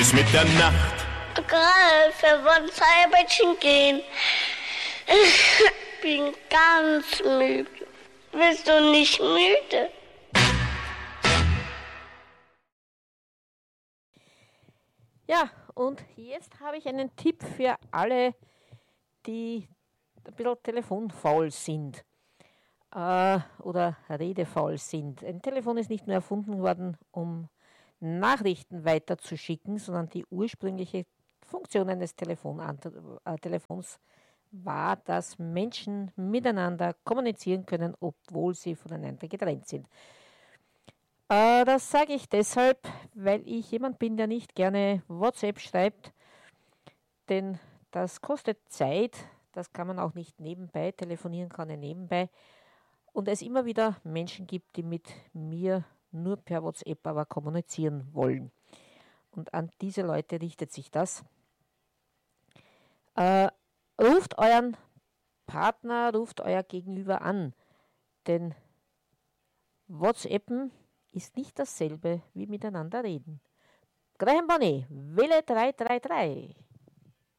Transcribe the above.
ist mit der Nacht. Ralf, wir wollen Seilbettchen gehen. Ich bin ganz müde. Bist du nicht müde? Ja, und jetzt habe ich einen Tipp für alle, die ein bisschen telefonfaul sind oder redefaul sind. Ein Telefon ist nicht nur erfunden worden, um Nachrichten weiterzuschicken, sondern die ursprüngliche Funktion eines Telefons war, dass Menschen miteinander kommunizieren können, obwohl sie voneinander getrennt sind. Das sage ich deshalb, weil ich jemand bin, der nicht gerne WhatsApp schreibt, denn das kostet Zeit, das kann man auch nicht nebenbei, telefonieren kann er nebenbei. Und es immer wieder Menschen gibt, die mit mir nur per WhatsApp aber kommunizieren wollen. Und an diese Leute richtet sich das. Ruft euren Partner, ruft euer Gegenüber an, denn WhatsAppen ist nicht dasselbe wie miteinander reden. Graham Bonnet, wähle 333.